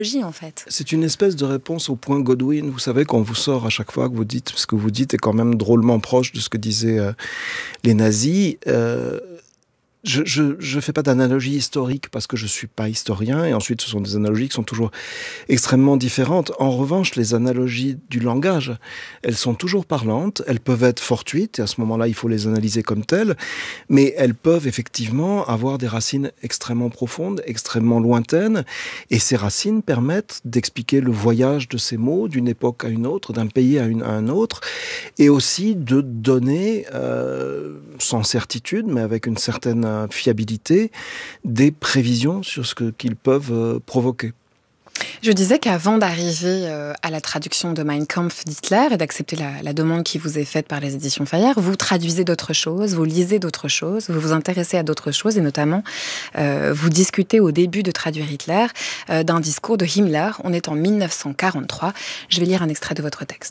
en fait. C'est une espèce de réponse au point Godwin. Vous savez, quand vous sort à chaque fois que vous dites ce que vous dites est quand même drôlement proche de ce que disaient les nazis. Je fais pas d'analogie historique parce que je suis pas historien, et ensuite ce sont des analogies qui sont toujours extrêmement différentes. En revanche, les analogies du langage, elles sont toujours parlantes, elles peuvent être fortuites, et à ce moment-là, il faut les analyser comme telles, mais elles peuvent effectivement avoir des racines extrêmement profondes, extrêmement lointaines, et ces racines permettent d'expliquer le voyage de ces mots d'une époque à une autre, d'un pays à un autre, et aussi de donner, sans certitude, mais avec une certaine fiabilité, des prévisions sur ce qu'ils peuvent provoquer. Je disais qu'avant d'arriver à la traduction de Mein Kampf d'Hitler et d'accepter la demande qui vous est faite par les éditions Fayard, vous traduisez d'autres choses, vous lisez d'autres choses, vous vous intéressez à d'autres choses, et notamment vous discutez au début de traduire Hitler d'un discours de Himmler. On est en 1943. Je vais lire un extrait de votre texte.